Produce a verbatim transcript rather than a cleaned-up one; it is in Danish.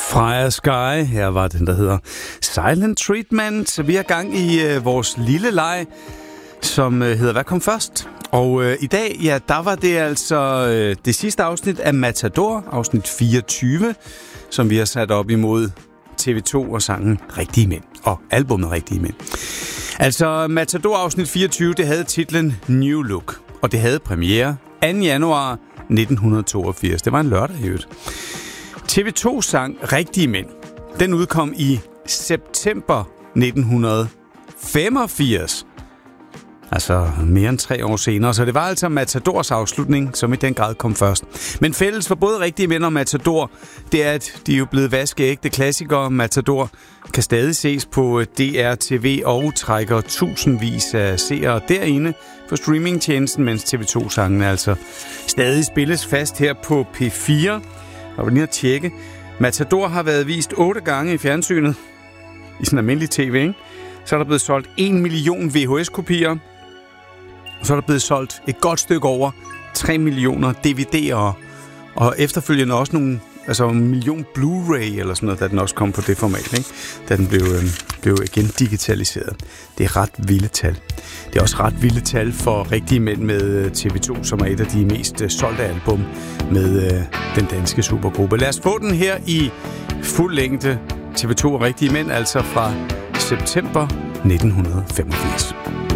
Freja Sky, her var den, der hedder Silent Treatment. Vi er gang i øh, vores lille leg, som øh, hedder Hvad kom først? Og øh, i dag, ja, der var det altså øh, det sidste afsnit af Matador, afsnit fireogtyve, som vi har sat op imod T V to og sangen Rigtige Mænd, og albumet Rigtige Mænd. Altså, Matador afsnit fireogtyve, det havde titlen New Look, og det havde premiere anden januar nitten toogfirs. Det var en lørdag i øvrigt. T V to sang Rigtige Mænd. Den udkom i september nitten femogfirs. Altså mere end tre år senere. Så det var altså Matadors afslutning, som i den grad kom først. Men fælles for både Rigtige Mænd og Matador, det er, at de er jo blevet vaskeægte klassikere. Matador kan stadig ses på D R T V og trækker tusindvis af seere derinde på streamingtjenesten, mens T V to-sangene altså stadig spilles fast her på P fire. Og vi lige at tjekke. Matador har været vist otte gange i fjernsynet. I sådan almindelig tv, ikke? Så er der blevet solgt en million V H S-kopier. Og så er der blevet solgt et godt stykke over tre millioner D V D'er. Og efterfølgende også nogle, altså en million Blu-ray eller sådan noget, da den også kom på det format, ikke? Da den blev, øh, blev igen digitaliseret. Det er ret vilde tal. Det er også ret vilde tal for Rigtige Mænd med T V to, som er et af de mest øh, solgte album med øh, den danske supergruppe. Lad os få den her i fuld længde. T V to og Rigtige Mænd, altså fra september nitten femogfirs.